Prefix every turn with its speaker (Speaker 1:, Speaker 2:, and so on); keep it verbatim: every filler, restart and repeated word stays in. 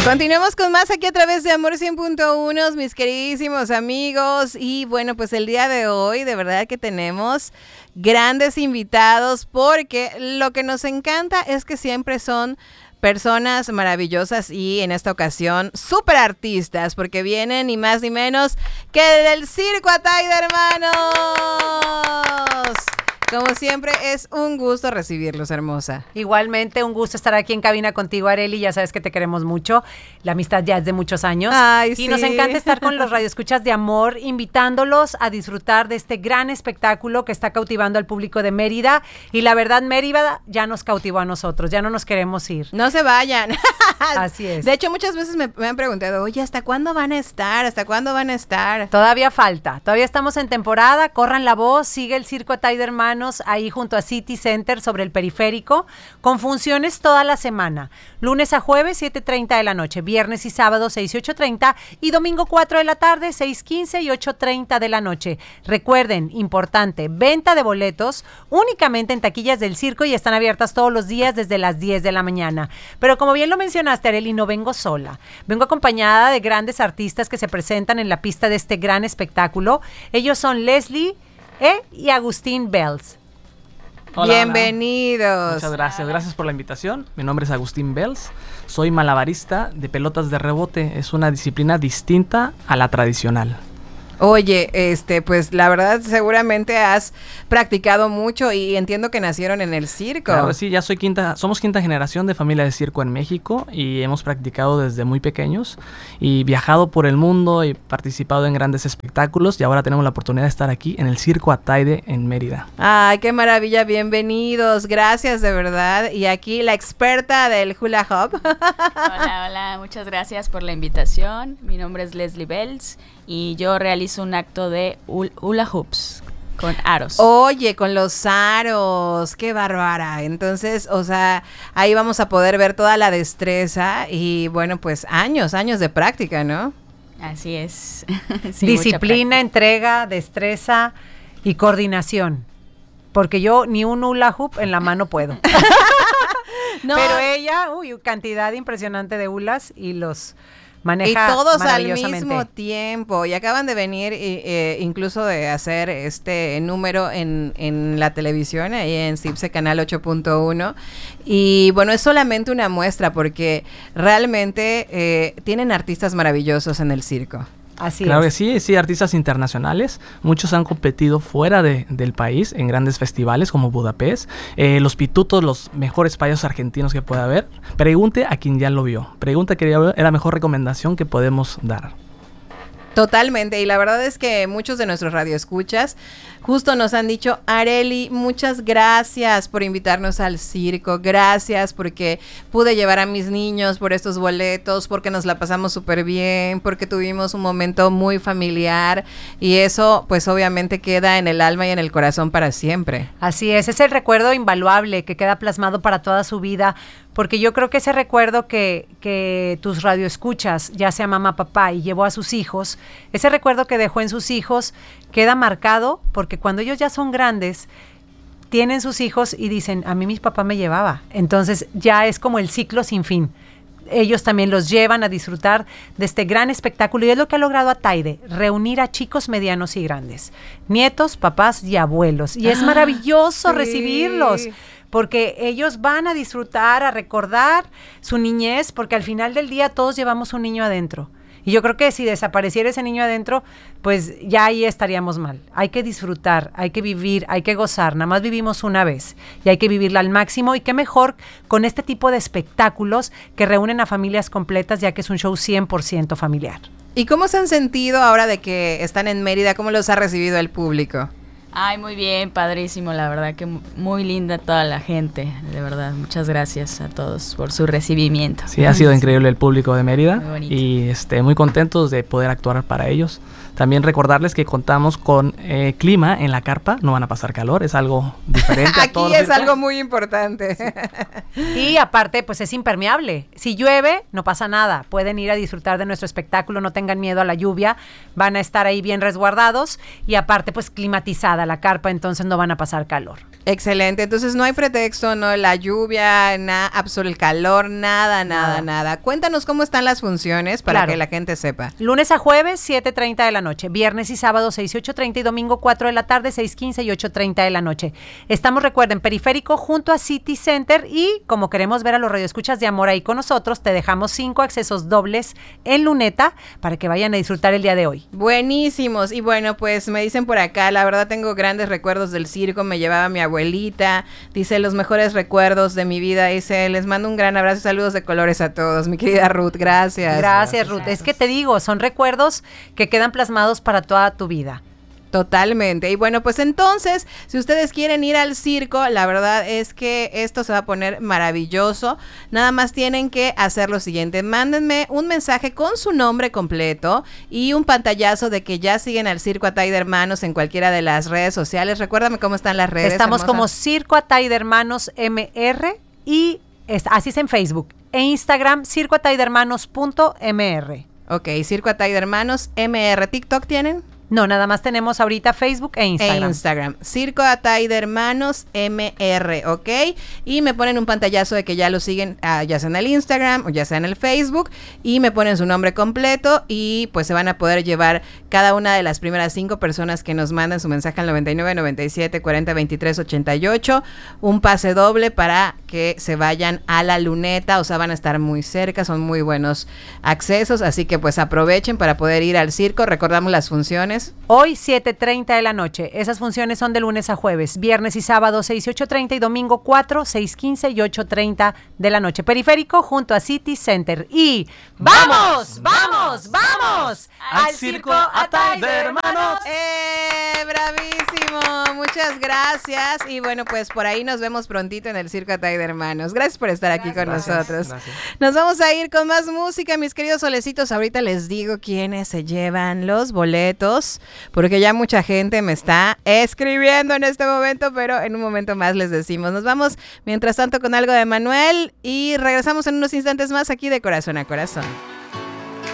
Speaker 1: Continuamos con más aquí a través de Amor cien punto uno, mis queridísimos amigos. Y bueno, pues el día de hoy de verdad que tenemos grandes invitados, porque lo que nos encanta es que siempre son personas maravillosas y en esta ocasión súper artistas, porque vienen ni más ni menos que del Circo Ataide, hermanos. Como siempre, es un gusto recibirlos, hermosa.
Speaker 2: Igualmente, un gusto estar aquí en cabina contigo, Arely. Ya sabes que te queremos mucho. La amistad ya es de muchos años.
Speaker 1: Ay,
Speaker 2: y
Speaker 1: sí.
Speaker 2: Nos encanta estar con los radioescuchas de Amor, invitándolos a disfrutar de este gran espectáculo que está cautivando al público de Mérida. Y la verdad, Mérida ya nos cautivó a nosotros. Ya no nos queremos ir.
Speaker 1: No se vayan.
Speaker 2: Así es.
Speaker 1: De hecho, muchas veces me, me han preguntado, oye, ¿hasta cuándo van a estar? ¿Hasta cuándo van a estar?
Speaker 2: Todavía falta. Todavía estamos en temporada. Corran la voz. Sigue el Circo Ataide, hermanos, ahí junto a City Center sobre el periférico, con funciones toda la semana, lunes a jueves siete treinta de la noche, viernes y sábado seis y ocho treinta y domingo cuatro de la tarde, seis quince y ocho treinta de la noche. Recuerden, importante, venta de boletos únicamente en taquillas del circo y están abiertas todos los días desde las diez de la mañana. Pero como bien lo mencionaste, Arely, no vengo sola, vengo acompañada de grandes artistas que se presentan en la pista de este gran espectáculo. Ellos son Leslie E. y Agustín Bells.
Speaker 3: Hola,
Speaker 1: bienvenidos.
Speaker 3: Hola. Muchas gracias, gracias por la invitación. Mi nombre es Agustín Bells, soy malabarista de pelotas de rebote. Es una disciplina distinta a la tradicional.
Speaker 1: Oye, este, pues la verdad seguramente has practicado mucho y entiendo que nacieron en el circo.
Speaker 3: Claro, sí, ya soy quinta, somos quinta generación de familia de circo en México y hemos practicado desde muy pequeños y viajado por el mundo y participado en grandes espectáculos y ahora tenemos la oportunidad de estar aquí en el Circo Ataide en Mérida.
Speaker 1: Ay, qué maravilla, bienvenidos, gracias de verdad. Y aquí la experta del hula hoop.
Speaker 4: Hola, hola, muchas gracias por la invitación. Mi nombre es Leslie Bells y yo realizo un acto de hula hoops con aros.
Speaker 1: Oye, con los aros, qué bárbara. Entonces, o sea, ahí vamos a poder ver toda la destreza y bueno, pues años, años de práctica, ¿no?
Speaker 4: Así es. Sí,
Speaker 2: disciplina, entrega, destreza y coordinación. Porque yo ni un hula hoop en la mano puedo. No. Pero ella, uy, cantidad impresionante de hulas y los maneja
Speaker 1: y todos al
Speaker 2: maravillosamente.
Speaker 1: mismo tiempo. Y acaban de venir eh, incluso de hacer este número en, en la televisión, ahí en CIPSE Canal ocho punto uno. Y bueno, es solamente una muestra porque realmente eh, tienen artistas maravillosos en el circo.
Speaker 2: Así
Speaker 3: claro
Speaker 2: es.
Speaker 3: que sí, sí, artistas internacionales. Muchos han competido fuera de, del país en grandes festivales como Budapest. Eh, los pitutos, los mejores payasos argentinos que pueda haber. Pregunte a quien ya lo vio. Pregunta que es la mejor recomendación que podemos dar.
Speaker 1: Totalmente, y la verdad es que muchos de nuestros radioescuchas justo nos han dicho, Arely, muchas gracias por invitarnos al circo, gracias porque pude llevar a mis niños por estos boletos, porque nos la pasamos súper bien, porque tuvimos un momento muy familiar y eso pues obviamente queda en el alma y en el corazón para siempre.
Speaker 2: Así es, es el recuerdo invaluable que queda plasmado para toda su vida, porque yo creo que ese recuerdo que, que tus radioescuchas, ya sea mamá, papá, y llevó a sus hijos, ese recuerdo que dejó en sus hijos queda marcado, porque cuando ellos ya son grandes, tienen sus hijos y dicen, a mí mi papá me llevaba. Entonces ya es como el ciclo sin fin. Ellos también los llevan a disfrutar de este gran espectáculo y es lo que ha logrado Ataide, reunir a chicos medianos y grandes, nietos, papás y abuelos. Y es
Speaker 1: ah,
Speaker 2: maravilloso
Speaker 1: sí.
Speaker 2: recibirlos, porque ellos van a disfrutar, a recordar su niñez, porque al final del día todos llevamos un niño adentro. Y yo creo que si desapareciera ese niño adentro, pues ya ahí estaríamos mal. Hay que disfrutar, hay que vivir, hay que gozar. Nada más vivimos una vez y hay que vivirla al máximo. Y qué mejor con este tipo de espectáculos que reúnen a familias completas, ya que es un show cien por ciento familiar.
Speaker 1: ¿Y cómo se han sentido ahora de que están en Mérida? ¿Cómo los ha recibido el público?
Speaker 4: Ay, muy bien, padrísimo, la verdad que muy linda toda la gente, de verdad, muchas gracias a todos por su recibimiento.
Speaker 3: Sí, ha sido increíble el público de Mérida y este, muy contentos de poder actuar para ellos. También recordarles que contamos con eh, clima en la carpa, no van a pasar calor, es algo diferente.
Speaker 1: Aquí a es algo muy importante.
Speaker 2: Sí. Y aparte, pues es impermeable. Si llueve, no pasa nada. Pueden ir a disfrutar de nuestro espectáculo, no tengan miedo a la lluvia, van a estar ahí bien resguardados y aparte, pues climatizada para la carpa, entonces no van a pasar calor.
Speaker 1: Excelente, entonces no hay pretexto, no la lluvia, nada, absoluto el calor, nada, nada, nada, nada. Cuéntanos cómo están las funciones para claro. que la gente sepa.
Speaker 2: Lunes a jueves, siete treinta de la noche, viernes y sábado, seis y ocho treinta y domingo, cuatro de la tarde, seis quince y ocho treinta de la noche. Estamos, recuerden, Periférico junto a City Center y como queremos ver a los radioescuchas de amor ahí con nosotros, te dejamos cinco accesos dobles en Luneta para que vayan a disfrutar el día de hoy.
Speaker 1: Buenísimos, y bueno, pues me dicen por acá, la verdad tengo grandes recuerdos del circo, me llevaba mi abuelita, dice los mejores recuerdos de mi vida, dice les mando un gran abrazo y saludos de colores a todos, mi querida Ruth, gracias.
Speaker 2: Gracias, Ruth, es que te digo, son recuerdos que quedan plasmados para toda tu vida.
Speaker 1: Totalmente. Y bueno, pues entonces, si ustedes quieren ir al circo, la verdad es que esto se va a poner maravilloso. Nada más tienen que hacer lo siguiente. Mándenme un mensaje con su nombre completo y un pantallazo de que ya siguen al Circo Atay de Hermanos en cualquiera de las redes sociales. Recuérdame cómo están las redes.
Speaker 2: Estamos
Speaker 1: hermosa.
Speaker 2: como Circo Atay de Hermanos M R y es, así es en Facebook. E Instagram, circo atay de hermanos punto m r.
Speaker 1: Ok, Circo Atay de Hermanos M R. ¿TikTok tienen?
Speaker 2: No, nada más tenemos ahorita Facebook e Instagram.
Speaker 1: E Instagram. Circo Atay de Hermanos M R, ¿ok? Y me ponen un pantallazo de que ya lo siguen, uh, ya sea en el Instagram o ya sea en el Facebook, y me ponen su nombre completo y pues se van a poder llevar cada una de las primeras cinco personas que nos mandan su mensaje al noventa y nueve, noventa y siete, cuarenta, veintitrés, ochenta y ocho, un pase doble para que se vayan a la Luneta, o sea, van a estar muy cerca, son muy buenos accesos, así que pues aprovechen para poder ir al circo. Recordamos las funciones.
Speaker 2: Hoy siete treinta de la noche. Esas funciones son de lunes a jueves, viernes y sábado seis y ocho treinta y domingo cuatro, seis quince y ocho treinta de la noche. Periférico junto a City Center. Y ¡vamos! ¡Vamos! ¡Vamos!
Speaker 3: ¡Al Circo Atay de Hermanos!
Speaker 1: ¡Eh! ¡Bravísimo! Muchas gracias. Y bueno, pues por ahí nos vemos prontito en el Circo Atay de Hermanos. Gracias por estar aquí gracias, con gracias, nosotros. Gracias. Nos vamos a ir con más música, mis queridos solecitos. Ahorita les digo quiénes se llevan los boletos, porque ya mucha gente me está escribiendo en este momento, pero en un momento más les decimos. Nos vamos mientras tanto con algo de Manuel y regresamos en unos instantes más aquí de Corazón a Corazón.